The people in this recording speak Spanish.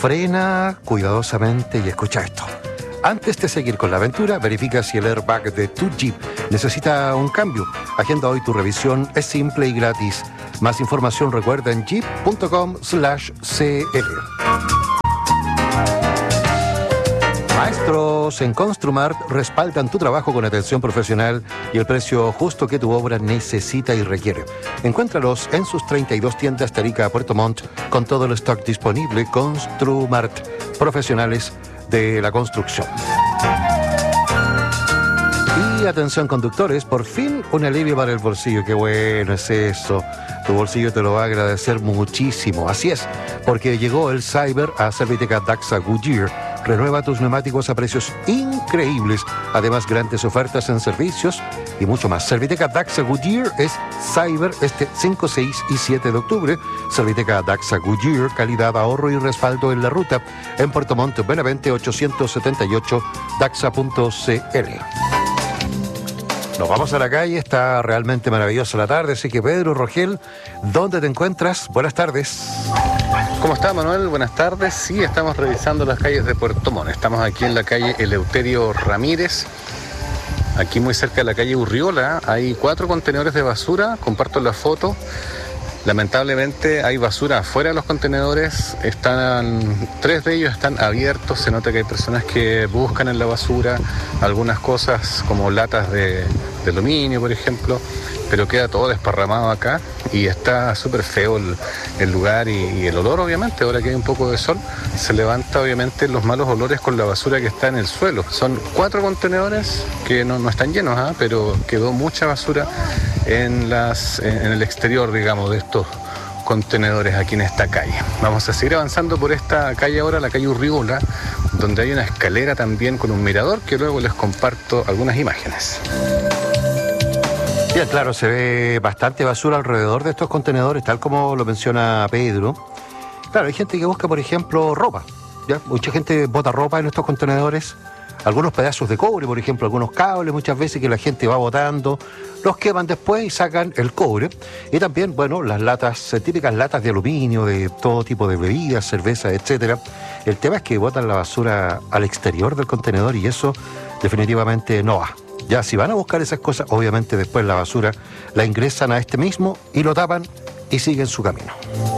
Frena cuidadosamente y escucha esto. Antes de seguir con la aventura, verifica si el airbag de tu Jeep necesita un cambio. Agenda hoy tu revisión, es simple y gratis. Más información recuerda en jeep.com/cl. Maestros en Construmart respaldan tu trabajo con atención profesional y el precio justo que tu obra necesita y requiere. Encuéntralos en sus 32 tiendas de Arica a Puerto Montt con todo el stock disponible. Construmart, profesionales de la construcción. Y atención conductores, por fin un alivio para el bolsillo. Qué bueno es eso. Tu bolsillo te lo va a agradecer muchísimo. Así es, porque llegó el Cyber a Servitec Daxa Goodyear. Renueva tus neumáticos a precios increíbles. Además, grandes ofertas en servicios y mucho más. Servitec Daxa Goodyear es Cyber este 5, 6 y 7 de octubre. Servitec Daxa Goodyear, calidad, ahorro y respaldo en la ruta. En Puerto Montt, Benavente 878, daxa.cl. Nos vamos a la calle, está realmente maravillosa la tarde, así que Pedro, Rogel, ¿dónde te encuentras? Buenas tardes. ¿Cómo está, Manuel? Buenas tardes. Sí, estamos revisando las calles de Puerto Montt. Estamos aquí en la calle Eleuterio Ramírez, aquí muy cerca de la calle Urriola. Hay 4 contenedores de basura, comparto la foto. Lamentablemente hay basura afuera de los contenedores, 3 de ellos están abiertos, se nota que hay personas que buscan en la basura algunas cosas como latas de aluminio, por ejemplo, pero queda todo desparramado acá y está súper feo el lugar y el olor, obviamente. Ahora que hay un poco de sol, se levanta obviamente los malos olores con la basura que está en el suelo. Son 4 contenedores que no están llenos, pero quedó mucha basura en el exterior, digamos, de estos contenedores aquí en esta calle. Vamos a seguir avanzando por esta calle ahora, la calle Urriola, donde hay una escalera también con un mirador que luego les comparto algunas imágenes. Bien, claro, se ve bastante basura alrededor de estos contenedores, tal como lo menciona Pedro. Claro, hay gente que busca, por ejemplo, ropa, ¿ya? Mucha gente bota ropa en estos contenedores, algunos pedazos de cobre, por ejemplo, algunos cables, muchas veces que la gente va botando, los queman después y sacan el cobre. Y también, bueno, las latas, típicas latas de aluminio, de todo tipo de bebidas, cerveza, etcétera. El tema es que botan la basura al exterior del contenedor y eso definitivamente no va. Ya, si van a buscar esas cosas, obviamente después la basura la ingresan a este mismo y lo tapan y siguen su camino.